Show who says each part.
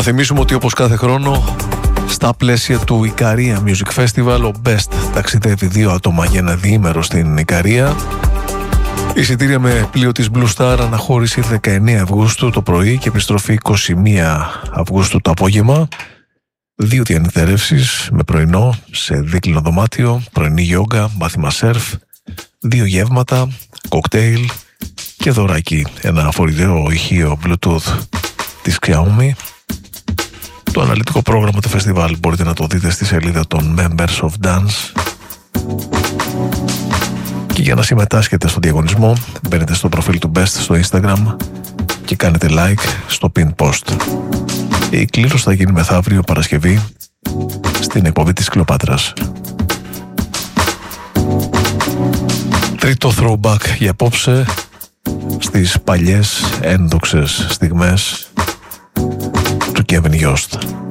Speaker 1: θυμίσουμε ότι όπως κάθε χρόνο στα πλαίσια του Ικαρία Music Festival ο Best ταξιδεύει 2 άτομα για ένα διήμερο στην Ικαρία. Εισιτήρια με πλοίο της Blue Star, αναχώρηση 19 Αυγούστου το πρωί και επιστροφή 21 Αυγούστου το απόγευμα. 2 διανυκτερεύσεις με πρωινό σε δίκλινο δωμάτιο, πρωινή γιόγκα, μάθημα σερφ, 2 γεύματα, κοκτέιλ και δωράκι, ένα φορητέο ηχείο Bluetooth της Xiaomi. Το αναλυτικό πρόγραμμα του φεστιβάλ μπορείτε να το δείτε στη σελίδα των Members of Dance. Και για να συμμετάσχετε στο διαγωνισμό μπαίνετε στο προφίλ του Best στο Instagram και κάνετε like στο pin post. Η κλήρωση θα γίνει μεθαύριο Παρασκευή στην εκπομπή της Κλεοπάτρας. Τρίτο throwback για απόψε στις παλιές ένδοξες στιγμές του Kevin Yost.